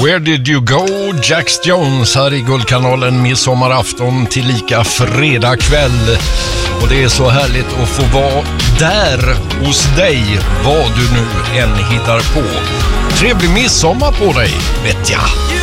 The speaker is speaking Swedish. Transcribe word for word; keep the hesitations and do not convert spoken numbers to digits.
Where did you go? Jax Jones här i Guldkanalen midsommarafton till lika fredag kväll. Och det är så härligt att få vara där hos dig, vad du nu än hittar på. Trevlig midsommar på dig, vet jag.